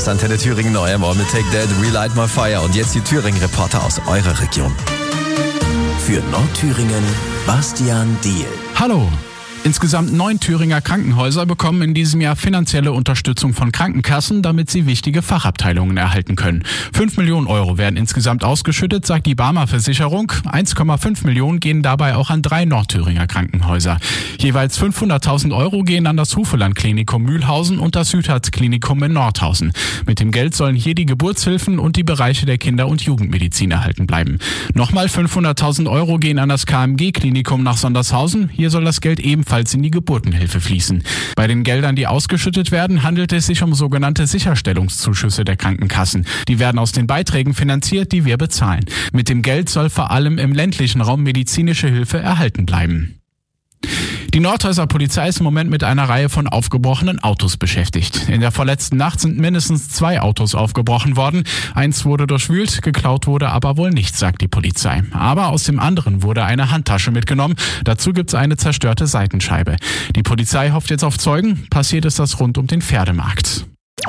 ist Antenne Thüringen neu mit Take That, Relight My Fire. Und jetzt die Thüringen-Reporter aus eurer Region. Für Nordthüringen, Bastian Diehl. Hallo! Insgesamt 9 Thüringer Krankenhäuser bekommen in diesem Jahr finanzielle Unterstützung von Krankenkassen, damit sie wichtige Fachabteilungen erhalten können. 5 Millionen Euro werden insgesamt ausgeschüttet, sagt die Barmer Versicherung. 1,5 Millionen gehen dabei auch an 3 Nordthüringer Krankenhäuser. Jeweils 500.000 Euro gehen an das Hufeland-Klinikum Mühlhausen und das Südharz-Klinikum in Nordhausen. Mit dem Geld sollen hier die Geburtshilfen und die Bereiche der Kinder- und Jugendmedizin erhalten bleiben. Nochmal 500.000 Euro gehen an das KMG-Klinikum nach Sondershausen. Hier soll das Geld ebenfalls in die Geburtenhilfe fließen. Bei den Geldern, die ausgeschüttet werden, handelt es sich um sogenannte Sicherstellungszuschüsse der Krankenkassen. Die werden aus den Beiträgen finanziert, die wir bezahlen. Mit dem Geld soll vor allem im ländlichen Raum medizinische Hilfe erhalten bleiben. Die Nordhäuser Polizei ist im Moment mit einer Reihe von aufgebrochenen Autos beschäftigt. In der vorletzten Nacht sind mindestens 2 Autos aufgebrochen worden. Eins wurde durchwühlt, geklaut wurde aber wohl nichts, sagt die Polizei. Aber aus dem anderen wurde eine Handtasche mitgenommen. Dazu gibt's eine zerstörte Seitenscheibe. Die Polizei hofft jetzt auf Zeugen. Passiert ist das rund um den Pferdemarkt.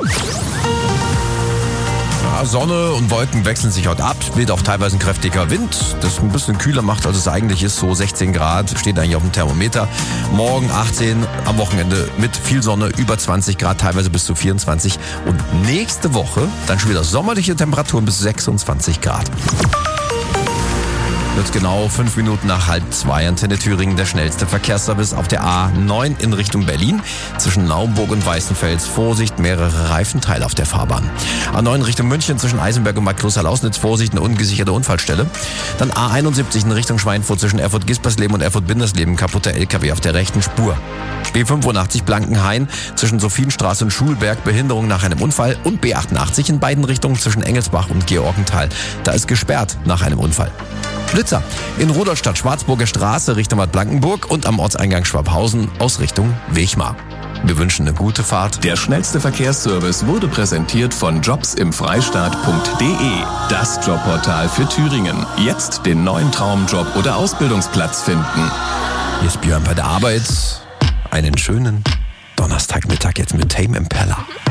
Sonne und Wolken wechseln sich heute ab, weht auch teilweise ein kräftiger Wind, das ein bisschen kühler macht, als es eigentlich ist, so 16 Grad, steht eigentlich auf dem Thermometer. Morgen 18, am Wochenende mit viel Sonne, über 20 Grad, teilweise bis zu 24 und nächste Woche dann schon wieder sommerliche Temperaturen bis 26 Grad. Jetzt genau 5 Minuten nach 1:30, Antenne Thüringen, der schnellste Verkehrsservice auf der A9 in Richtung Berlin. Zwischen Naumburg und Weißenfels, Vorsicht, mehrere Reifenteile auf der Fahrbahn. A9 Richtung München zwischen Eisenberg und Bad Kloster-Lausnitz, Vorsicht, eine ungesicherte Unfallstelle. Dann A71 in Richtung Schweinfurt zwischen Erfurt-Gispersleben und Erfurt-Bindersleben, kaputter LKW auf der rechten Spur. B85 Blankenhain zwischen Sophienstraße und Schulberg, Behinderung nach einem Unfall. Und B88 in beiden Richtungen zwischen Engelsbach und Georgenthal. Da ist gesperrt nach einem Unfall. Blitzer in Rudolstadt, Schwarzburger Straße Richtung Bad Blankenburg und am Ortseingang Schwabhausen aus Richtung Wechmar. Wir wünschen eine gute Fahrt. Der schnellste Verkehrsservice wurde präsentiert von jobsimfreistaat.de. Das Jobportal für Thüringen. Jetzt den neuen Traumjob oder Ausbildungsplatz finden. Hier ist Björn bei der Arbeit. Einen schönen Donnerstagmittag jetzt mit Tame Impala.